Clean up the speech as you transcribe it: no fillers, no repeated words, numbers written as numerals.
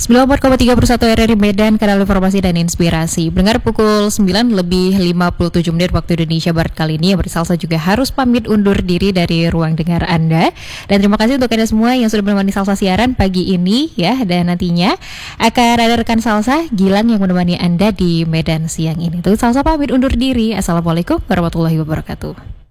94,31 RRI Medan, kanal informasi dan inspirasi. Mendengar pukul 9:57 waktu Indonesia Barat kali ini, Bersalsa juga harus pamit undur diri dari ruang dengar Anda. Dan terima kasih untuk Anda semua yang sudah menemani Salsa siaran pagi ini ya. Dan nantinya akan ada rekan Salsa Gilang yang menemani Anda di Medan siang ini. Untuk Salsa pamit undur diri. Assalamualaikum warahmatullahi wabarakatuh.